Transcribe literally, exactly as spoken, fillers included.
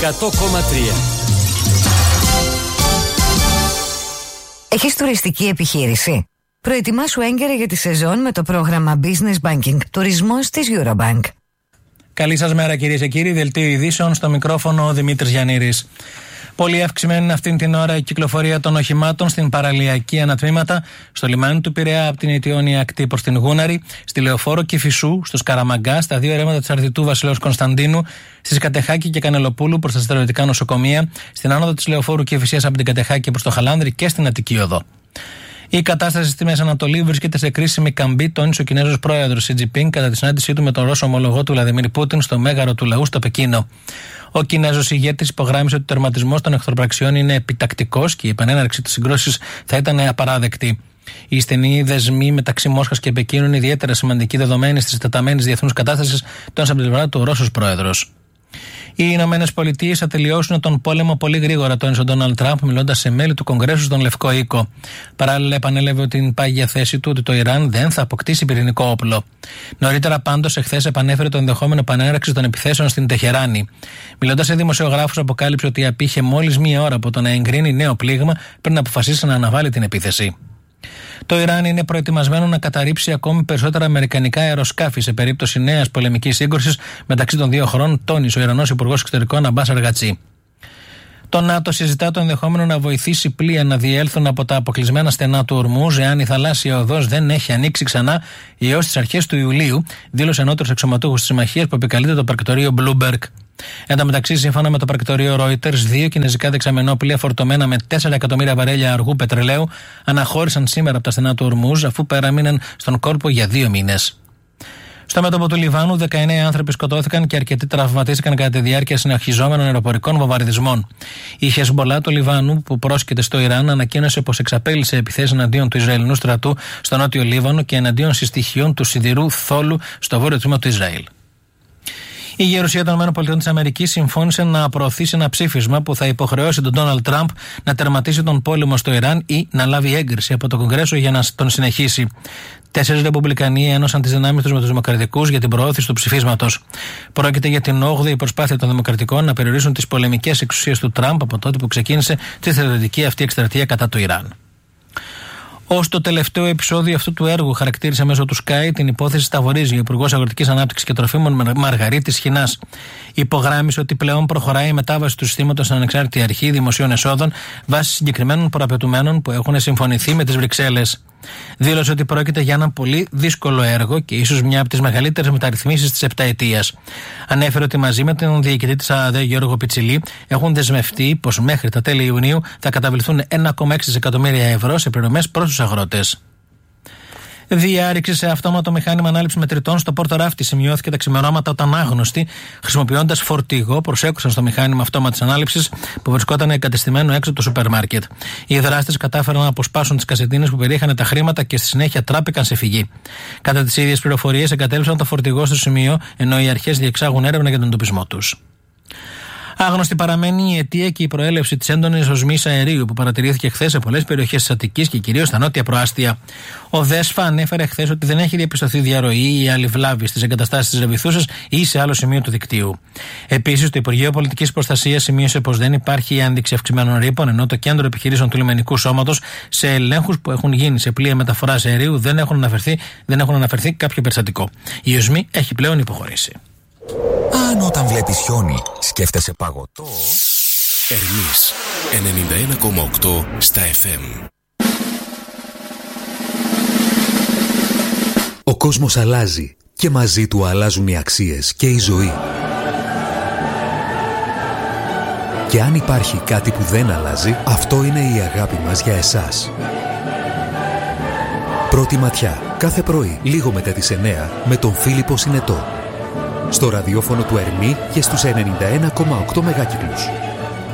εκατό κόμμα τρία. Έχεις τουριστική επιχείρηση? Προετοιμάσου έγκαιρα για τη σεζόν με το πρόγραμμα Business Banking Τουρισμός της Eurobank. Καλή σας μέρα κυρίες και κύριοι, δελτίο ειδήσεων, στο μικρόφωνο ο Δημήτρης Γιαννήρης. Πολύ αυξημένη είναι αυτήν την ώρα η κυκλοφορία των οχημάτων στην παραλιακή ανατμήματα, στο λιμάνι του Πειραιά από την Αιτιόνια ακτή προς την Γούναρη, στη Λεωφόρο Κηφισού, στο Σκαραμαγκά, στα δύο ρέματα της Αρδιτού Βασιλέως Κωνσταντίνου, στη Κατεχάκη και Κανελοπούλου προς τα στρατιωτικά νοσοκομεία, στην άνοδο της Λεωφόρου Κηφισίας από την Κατεχάκη προς το Χαλάνδρη και στην Αττική Οδό. Η κατάσταση στη Μέση Ανατολή βρίσκεται σε κρίσιμη καμπή, τόνισε ο Κινέζος πρόεδρος Σι Τζινπίνγκ κατά τη συνάντησή του με τον Ρώσο ομολογό του Βλαντιμίρ Πούτιν στο μέγαρο του λαού στο Πεκίνο. Ο Κινέζος ηγέτης υπογράμμισε ότι ο τερματισμός των εχθροπραξιών είναι επιτακτικός και η επανέναρξη της συγκρόσης θα ήταν απαράδεκτη. Οι στενοί δεσμοί μεταξύ Μόσχας και Πεκίνου είναι ιδιαίτερα σημαντικοί δεδομένοι τη τεταμένης διεθνούς κατάστασης, τόνισε από την πλευρά του ο Ρώσος πρόεδρος. Οι Ηνωμένες Πολιτείες θα τελειώσουν τον πόλεμο πολύ γρήγορα, τόνισε ο Ντόναλντ Τραμπ, μιλώντας σε μέλη του Κογκρέσου στον Λευκό Οίκο. Παράλληλα, επανέλαβε την πάγια θέση του ότι το Ιράν δεν θα αποκτήσει πυρηνικό όπλο. Νωρίτερα, πάντως, εχθές επανέφερε το ενδεχόμενο επανέναρξη των επιθέσεων στην Τεχεράνη. Μιλώντας σε δημοσιογράφους, αποκάλυψε ότι απήχε μόλις μία ώρα από το να εγκρίνει νέο πλήγμα πριν αποφασίσει να αναβάλει την επίθεση. Το Ιράν είναι προετοιμασμένο να καταρρίψει ακόμη περισσότερα αμερικανικά αεροσκάφη σε περίπτωση νέας πολεμικής σύγκρουσης μεταξύ των δύο χωρών, τόνισε ο Ιρανός Υπουργός Εξωτερικών Αμπάς Αργατσί. Το ΝΑΤΟ συζητά το ενδεχόμενο να βοηθήσει πλοία να διέλθουν από τα αποκλεισμένα στενά του Ορμούζ εάν η θαλάσσια οδός δεν έχει ανοίξει ξανά έως τις αρχές του Ιουλίου, δήλωσε ενώτερος αξιωματούχος της συμμαχίας που επικαλείται το πρακτορείο Bloomberg. Εν τω μεταξύ, σύμφωνα με το πρακτορείο Reuters, δύο κινέζικα δεξαμενόπλοια φορτωμένα με τέσσερα εκατομμύρια βαρέλια αργού πετρελαίου αναχώρησαν σήμερα από τα στενά του Ορμούζ, αφού παραμείναν στον κόρπο για δύο μήνες. Στο μέτωπο του Λιβάνου, δεκαεννέα άνθρωποι σκοτώθηκαν και αρκετοί τραυματίστηκαν κατά τη διάρκεια συνεχιζόμενων αεροπορικών βομβαρδισμών. Η Χεσμπολά του Λιβάνου, που πρόσκειται στο Ιράν, ανακοίνωσε πως εξαπέλυσε επιθέσεις εναντίον του Ισραηλινού στρατού στο νότιο Λίβανο και εναντίον συστοιχειών του σιδηρού θόλου στο βόρειο τμήμα του Ισραήλ. Η Γερουσία των ΗΠΑ συμφώνησε να προωθήσει ένα ψήφισμα που θα υποχρεώσει τον Ντόναλντ Τραμπ να τερματίσει τον πόλεμο στο Ιράν ή να λάβει έγκριση από το Κογκρέσο για να τον συνεχίσει. Τέσσερις Ρεπουμπλικανοί ένωσαν τις δυνάμεις τους με τους Δημοκρατικούς για την προώθηση του ψηφίσματος. Πρόκειται για την όγδοη προσπάθεια των Δημοκρατικών να περιορίσουν τις πολεμικές εξουσίες του Τραμπ από τότε που ξεκίνησε τη στρατιωτική αυτή εκστρατεία κατά του Ιράν. Ως το τελευταίο επεισόδιο αυτού του έργου χαρακτήρισε μέσω του Sky την υπόθεση Σταβορίζη, ο Υπουργός Αγροτικής Ανάπτυξης και Τροφίμων Μαργαρίτης Χινάς. Υπογράμμισε ότι πλέον προχωράει η μετάβαση του συστήματος στην ανεξάρτητη αρχή δημοσίων εσόδων βάσει συγκεκριμένων προαπαιτουμένων που έχουν συμφωνηθεί με τις Βρυξέλλες. Δήλωσε ότι πρόκειται για ένα πολύ δύσκολο έργο και ίσως μια από τις μεγαλύτερες μεταρρυθμίσεις της επταετίας. Ανέφερε ότι μαζί με τον διοικητή της ΑΑΔΕ Γιώργο Πιτσιλή έχουν δεσμευτεί πως μέχρι τα τέλη Ιουνίου θα καταβληθούν ένα κόμμα έξι δισεκατομμύρια ευρώ σε πληρωμές προς τους αγρότες. Διάρρηξη σε αυτόματο μηχάνημα ανάληψης μετρητών στο Πόρτο Ράφτη σημειώθηκε τα ξημερώματα όταν άγνωστοι, χρησιμοποιώντας φορτηγό, προσέκουσαν στο μηχάνημα αυτόματης ανάληψης που βρισκόταν εγκατεστημένο έξω από το σούπερ μάρκετ. Οι δράστες κατάφεραν να αποσπάσουν τις κασετίνες που περιείχαν τα χρήματα και στη συνέχεια τράπηκαν σε φυγή. Κατά τις ίδιες πληροφορίες, εγκατέλειψαν το φορτηγό στο σημείο, ενώ οι αρχές διεξάγουν έρευνα για τον εντοπισμό τους. Άγνωστη παραμένει η αιτία και η προέλευση της έντονης οσμής αερίου που παρατηρήθηκε χθες σε πολλές περιοχές της Αττικής και κυρίως στα νότια προάστια. Ο ΔΕΣΦΑ ανέφερε χθες ότι δεν έχει διαπιστωθεί διαρροή ή άλλη βλάβη στις εγκαταστάσεις της Ρεβιθούσας ή σε άλλο σημείο του δικτύου. Επίσης, το Υπουργείο Πολιτικής Προστασίας σημείωσε πως δεν υπάρχει ένδειξη αυξημένων ρήπων, ενώ το Κέντρο Επιχειρήσεων του Λιμενικού Σώματος σε ελέγχους που έχουν γίνει σε πλοία μεταφοράς αερίου δεν έχουν αναφερθεί, δεν έχουν αναφερθεί κάποιο περιστατικό. Η οσμή έχει πλέον υποχωρήσει. Αν όταν βλέπεις χιόνι σκέφτεσαι παγωτό. Ερμής ενενήντα ένα κόμμα οκτώ στα εφ εμ. Ο κόσμος αλλάζει και μαζί του αλλάζουν οι αξίες και η ζωή. Και αν υπάρχει κάτι που δεν αλλάζει, αυτό είναι η αγάπη μας για εσάς. Πρώτη ματιά, κάθε πρωί, λίγο μετά τις εννέα, με τον Φίλιππο Συνετό. Στο ραδιόφωνο του Ερμή και στους ενενήντα ένα κόμμα οκτώ μεγάκυκλους.